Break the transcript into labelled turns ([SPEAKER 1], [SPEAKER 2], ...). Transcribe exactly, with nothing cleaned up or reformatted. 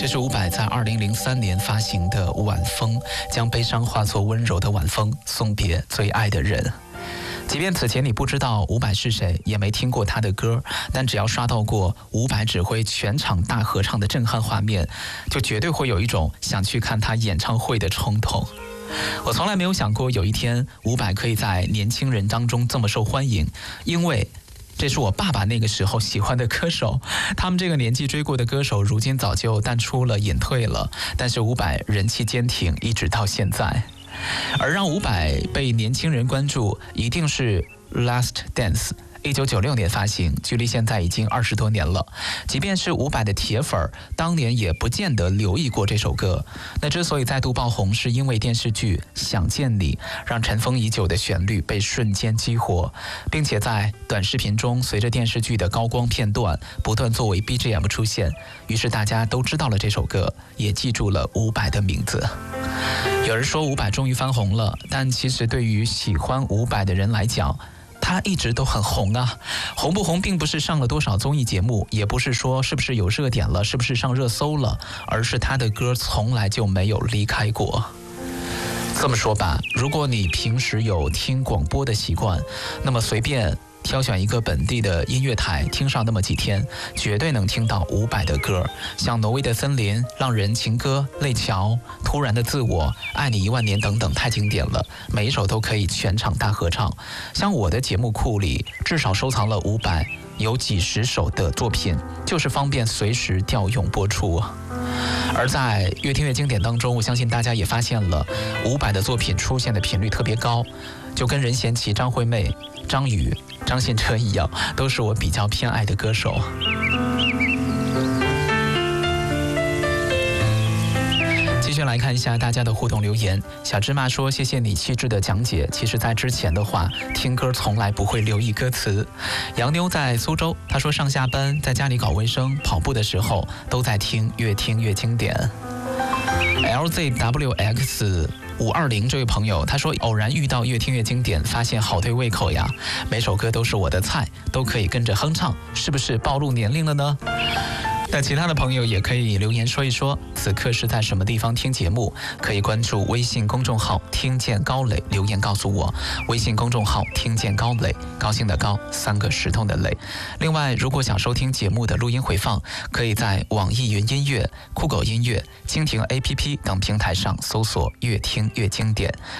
[SPEAKER 1] 这是伍佰在二零零三年发行的《晚风》，将悲伤化作温柔的晚风，送别最爱的人。即便此前你不知道伍佰是谁，也没听过他的歌，但只要刷到过伍佰指挥全场大合唱的震撼画面，就绝对会有一种想去看他演唱会的冲动。我从来没有想过有一天伍佰可以在年轻人当中这么受欢迎，因为这是我爸爸那个时候喜欢的歌手，他们这个年纪追过的歌手如今早就淡出了隐退了，但是伍佰人气坚挺一直到现在。而让伍佰被年轻人关注一定是 Last Dance， 一九九六年发行，距离现在已经二十多年了。即便是伍佰的铁粉当年也不见得留意过这首歌。那之所以再度爆红，是因为电视剧《想见你》让尘封已久的旋律被瞬间激活，并且在短视频中随着电视剧的高光片段不断作为 B G M 出现，于是大家都知道了这首歌，也记住了伍佰的名字。有人说伍佰终于翻红了，但其实对于喜欢伍佰的人来讲，他一直都很红啊。红不红并不是上了多少综艺节目，也不是说是不是有热点了，是不是上热搜了，而是他的歌从来就没有离开过。这么说吧，如果你平时有听广播的习惯，那么随便挑选一个本地的音乐台，听上那么几天，绝对能听到伍佰的歌，像《挪威的森林》、《浪人情歌》、《泪桥》、《突然的自我》、《爱你一万年》等等，太经典了，每一首都可以全场大合唱。像我的节目库里至少收藏了伍佰有几十首的作品，就是方便随时调用播出。而在越听越经典当中，我相信大家也发现了伍佰的作品出现的频率特别高，就跟任贤齐、张惠妹、张宇、张信哲一样，都是我比较偏爱的歌手。继续来看一下大家的互动留言。小芝麻说：“谢谢你细致的讲解。其实，在之前的话，听歌从来不会留意歌词。”杨妞在苏州，她说上下班、在家里搞卫生、跑步的时候都在听，越听越经典。L Z W X五二零这位朋友，他说偶然遇到越听越经典，发现好对胃口呀，每首歌都是我的菜，都可以跟着哼唱，是不是暴露年龄了呢？那其他的朋友也可以留言说一说，此刻是在什么地方听节目，可以关注微信公众号听见高磊，留言告诉我。微信公众号听见高磊，高兴的高，三个石头的磊。另外，如果想收听节目的录音回放，可以在网易云音乐、酷狗音乐、蜻蜓 A P P 等平台上搜索越听越经典。